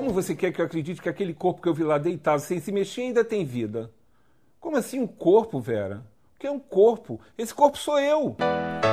como você quer que eu acredite que aquele corpo que eu vi lá deitado, sem se mexer, ainda tem vida? Como assim um corpo, Vera? O que é um corpo? Esse corpo sou eu.